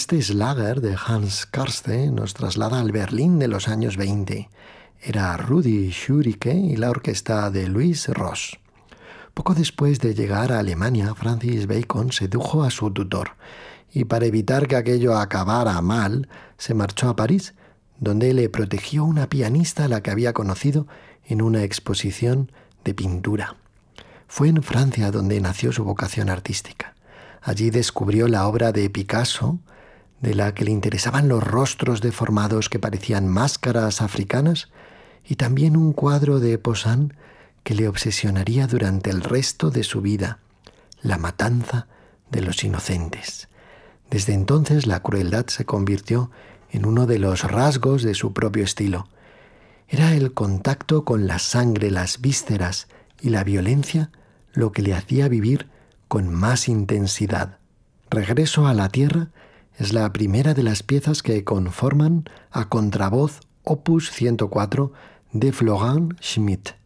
Este Schlager de Hans Karste nos traslada al Berlín de los años 20. Era Rudi Schurike y la orquesta de Louis Ross. Poco después de llegar a Alemania, Francis Bacon sedujo a su tutor y para evitar que aquello acabara mal, se marchó a París, donde le protegió una pianista a la que había conocido en una exposición de pintura. Fue en Francia donde nació su vocación artística. Allí descubrió la obra de Picasso, de la que le interesaban los rostros deformados que parecían máscaras africanas, y también un cuadro de Poussin que le obsesionaría durante el resto de su vida, la matanza de los inocentes. Desde entonces la crueldad se convirtió en uno de los rasgos de su propio estilo. Era el contacto con la sangre, las vísceras y la violencia lo que le hacía vivir con más intensidad. Regreso a la Tierra es la primera de las piezas que conforman a contravoz opus 104 de Florent Schmitt.